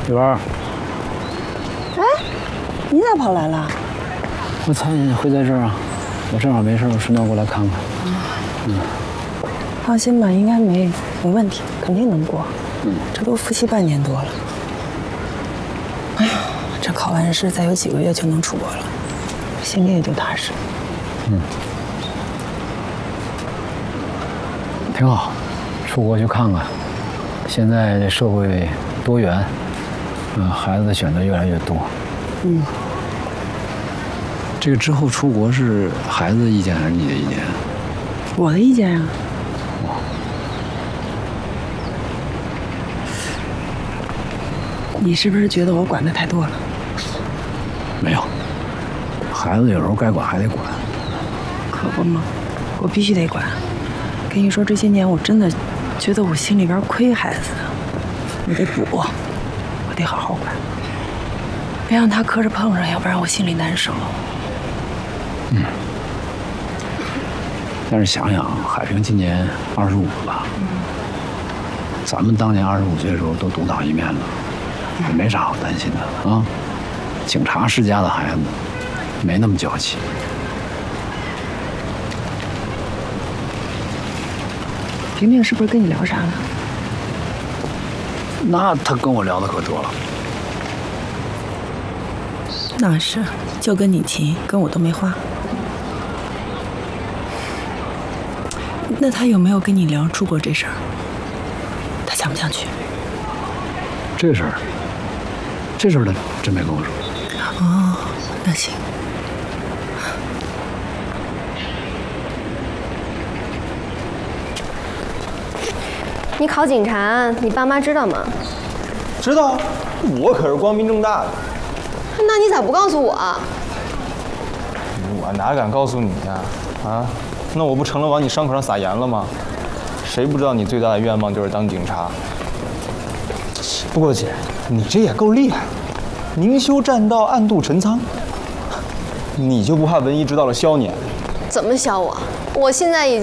玉儿， 哎，你咋跑来了？ 我猜你会在这儿啊，我正好没事，我顺道过来看看。 放心吧，应该没问题，肯定能过。这都复习半年多了。哎呀，这考完试再有几个月就能出国了，心里也就踏实。 挺好，出国去看看。现在这社会多元，孩子的选择越来越多。这个之后出国是孩子的意见还是你的意见？ 我的意见啊。你是不是觉得我管得太多了？ 没有，孩子有时候该管还得管。 可不嘛，我必须得管。跟你说，这些年我真的觉得我心里边亏孩子，我得补，我得好好管，别让他磕着碰着，要不然我心里难受。 但是想想，海平今年25了吧？咱们当年25岁的时候都独当一面了，也没啥好担心的啊。警察世家的孩子，没那么娇气。 平平是不是跟你聊啥了？ 那他跟我聊的可多了。 那是，就跟你急，跟我都没话。那他有没有跟你聊出国这事儿？他想不想去？ 这事儿他真没跟我说。 哦，那行。 你考警察，你爸妈知道吗？ 知道，我可是光明正大的。 那你咋不告诉我？ 我哪敢告诉你呀？啊，那我不成了往你伤口上撒盐了吗？谁不知道你最大的愿望就是当警察？不过姐，你这也够厉害，明修栈道，暗度陈仓。你就不怕文一知道了削你？ 怎么削我？我现在已经。